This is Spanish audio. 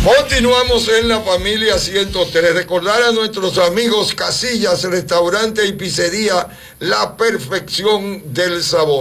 Continuamos en la familia 103. Recordar a nuestros amigos Casillas, restaurante y pizzería, la perfección del sabor.